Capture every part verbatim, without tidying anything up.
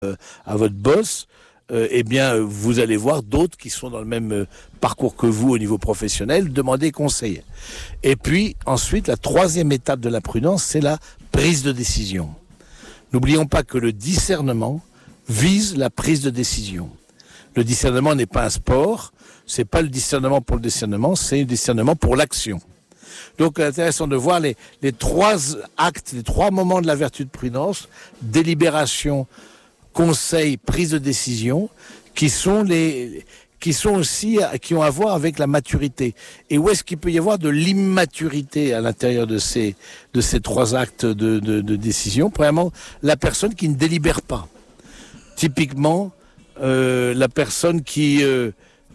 euh, à votre boss, euh, eh bien, vous allez voir d'autres qui sont dans le même euh, parcours que vous au niveau professionnel, demander conseil. Et puis, ensuite, la troisième étape de la prudence, c'est la prise de décision. N'oublions pas que le discernement vise la prise de décision. Le discernement n'est pas un sport, c'est pas le discernement pour le discernement, c'est le discernement pour l'action. Donc, c'est intéressant de voir les, les trois actes, les trois moments de la vertu de prudence, délibération, conseil, prise de décision, qui sont les, qui sont aussi, qui ont à voir avec la maturité. Et où est-ce qu'il peut y avoir de l'immaturité à l'intérieur de ces, de ces trois actes de, de, de décision? Premièrement, la personne qui ne délibère pas. Typiquement, euh, la personne qui, euh,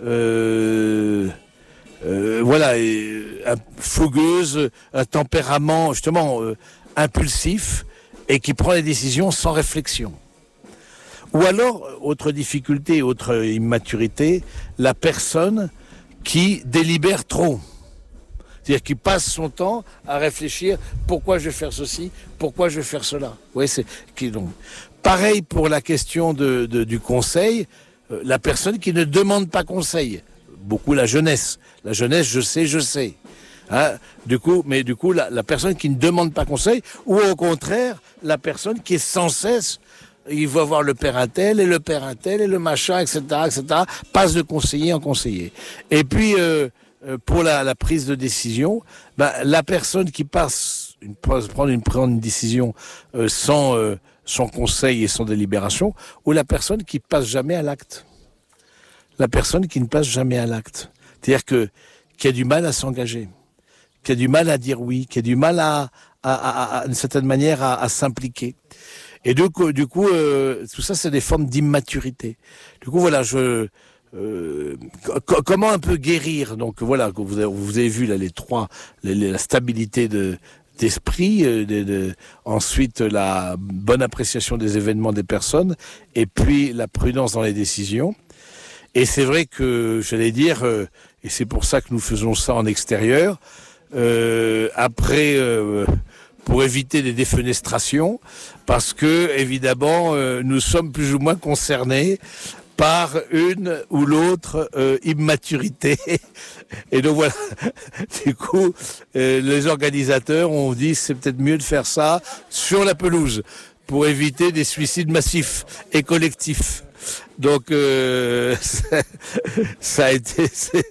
euh, euh, voilà, est fougueuse, un tempérament justement euh, impulsif et qui prend des décisions sans réflexion. Ou alors, autre difficulté, autre immaturité, la personne qui délibère trop. C'est-à-dire qui passe son temps à réfléchir pourquoi je vais faire ceci, pourquoi je vais faire cela. Oui, c'est qui donc. Pareil pour la question de, de, du conseil, euh, la personne qui ne demande pas conseil. Beaucoup la jeunesse. La jeunesse, je sais, je sais. Hein, du coup, mais du coup, la, la personne qui ne demande pas conseil, ou au contraire, la personne qui est sans cesse, il va voir le père un tel, et le père un tel, et le machin, et cetera, et cetera, passe de conseiller en conseiller. Et puis, euh, pour la, la prise de décision, ben, la personne qui passe, une, prendre une, prendre une décision euh, sans, euh, sans conseil et sans délibération, ou la personne qui passe jamais à l'acte. La personne qui ne passe jamais à l'acte. C'est-à-dire que, qui a du mal à s'engager, qui a du mal à dire oui, qui a du mal à, à, à, à d'une certaine manière, à, à s'impliquer. Et du coup, du coup euh, tout ça, c'est des formes d'immaturité. Du coup, voilà, je... Euh, co- comment un peu guérir? Donc voilà, vous avez, vous avez vu là les trois, les, les, la stabilité de, d'esprit, euh, de, de, ensuite la bonne appréciation des événements des personnes, et puis la prudence dans les décisions. Et c'est vrai que, j'allais dire, euh, et c'est pour ça que nous faisons ça en extérieur, euh, après... Euh, pour éviter des défenestrations, parce que, évidemment, euh, nous sommes plus ou moins concernés par une ou l'autre euh, immaturité. Et donc voilà, du coup, euh, les organisateurs ont dit c'est peut-être mieux de faire ça sur la pelouse, pour éviter des suicides massifs et collectifs. Donc, euh, ça a été...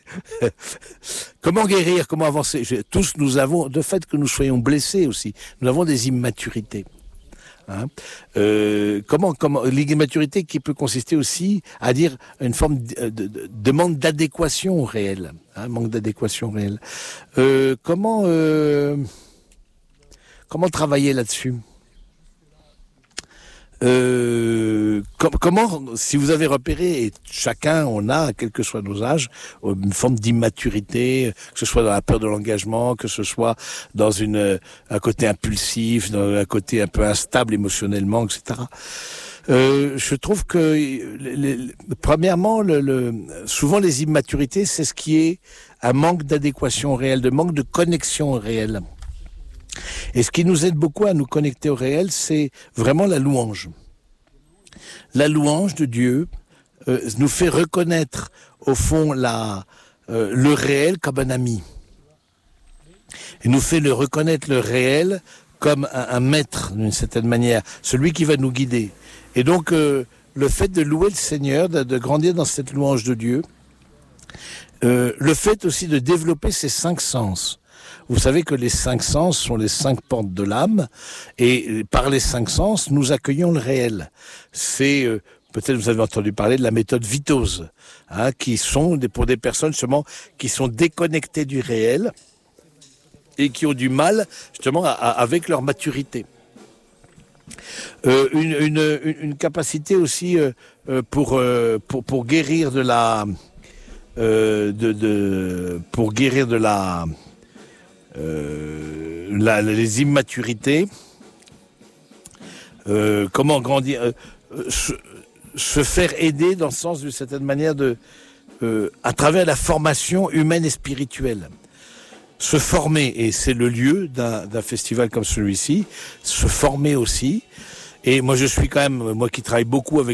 Comment guérir, comment avancer? Tous, nous avons, de fait que nous soyons blessés aussi, nous avons des immaturités. Hein euh, comment, comment l'immaturité qui peut consister aussi à dire une forme de, de, de, de manque d'adéquation au réel, hein, manque d'adéquation au réel. Euh, comment, euh, comment travailler là-dessus? Euh, com- comment, si vous avez repéré, et chacun on a, quel que soit nos âges, une forme d'immaturité, que ce soit dans la peur de l'engagement, que ce soit dans une un côté impulsif, dans un côté un peu instable émotionnellement, et cetera. Euh, je trouve que, les, les, premièrement, le, le, souvent les immaturités, c'est ce qui est un manque d'adéquation réelle, de manque de connexion réelle. Et ce qui nous aide beaucoup à nous connecter au réel, c'est vraiment la louange. La louange de Dieu euh, nous fait reconnaître, au fond, la, euh, le réel comme un ami. Et nous fait le reconnaître le réel comme un, un maître, d'une certaine manière, celui qui va nous guider. Et donc, euh, le fait de louer le Seigneur, de, de grandir dans cette louange de Dieu, euh, le fait aussi de développer ces cinq sens. Vous savez que les cinq sens sont les cinq portes de l'âme, et par les cinq sens, nous accueillons le réel. C'est, euh, peut-être vous avez entendu parler de la méthode Vitose, hein, qui sont des, pour des personnes justement qui sont déconnectées du réel et qui ont du mal justement à, à, avec leur maturité. Euh, une, une, une capacité aussi euh, pour, euh, pour pour guérir de la euh, de, de pour guérir de la Euh, la, les immaturités, euh, comment grandir, euh, se, se faire aider dans le sens d'une certaine manière de, euh, à travers la formation humaine et spirituelle. Se former, et c'est le lieu d'un, d'un festival comme celui-ci, se former aussi, Et moi, je suis quand même, moi qui travaille beaucoup avec